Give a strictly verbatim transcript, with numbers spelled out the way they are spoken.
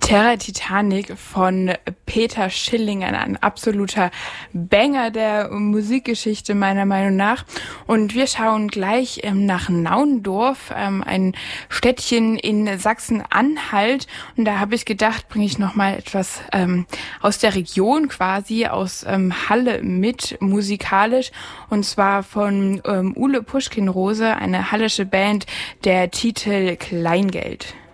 Terra Titanic von Peter Schilling, ein absoluter Banger der Musikgeschichte meiner Meinung nach. Und wir schauen gleich ähm, nach Naundorf, ähm, ein Städtchen in Sachsen-Anhalt. Und da habe ich gedacht, bringe ich noch mal etwas ähm, aus der Region quasi, aus ähm, Halle mit musikalisch. Und zwar von ähm, Ule Puschkin-Rose, eine hallische Band, der Titel Kleingeld.